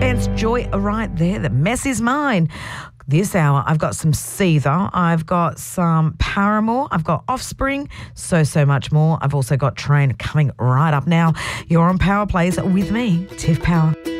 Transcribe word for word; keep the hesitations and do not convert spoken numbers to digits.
Vance Joy right there. The mess is mine. This hour, I've got some Seether, I've got some Paramore, I've got Offspring, so, so much more. I've also got Train coming right up now. You're on Power Plays with me, Tiff Power.